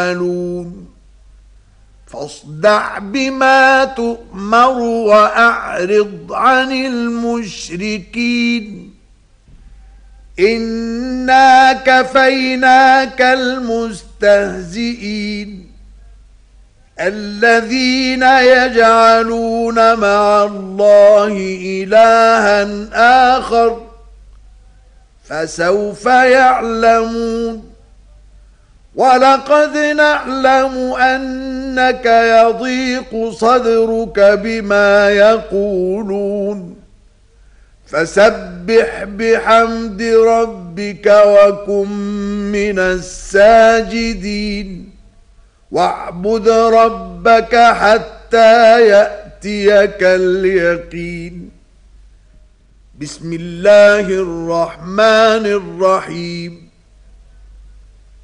يعملون فاصدع بما تؤمر وأعرض عن المشركين إنا كفيناك المستهزئين الذين يجعلون مع الله إلها آخر فسوف يعلمون ولقد نعلم أنك يضيق صدرك بما يقولون فسبح بحمد ربك وكن من الساجدين واعبد ربك حتى يأتيك اليقين بسم الله الرحمن الرحيم